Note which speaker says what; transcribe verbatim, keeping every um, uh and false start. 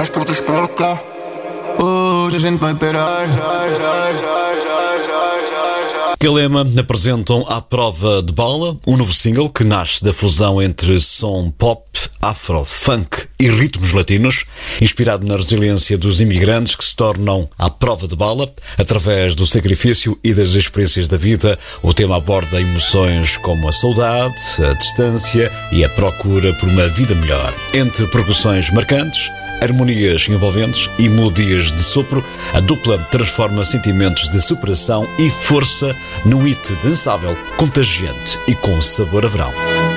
Speaker 1: As portas para cá. Hoje a gente vai parar.
Speaker 2: Calema apresentam À Prova de Bala, um novo single que nasce da fusão entre som pop, afro, funk e ritmos latinos, inspirado na resiliência dos imigrantes que se tornam à prova de bala. Através do sacrifício e das experiências da vida, o tema aborda emoções como a saudade, a distância e a procura por uma vida melhor. Entre percussões marcantes, harmonias envolventes e melodias de sopro, a dupla transforma sentimentos de superação e força num hit dançável, contagiante e com sabor a verão.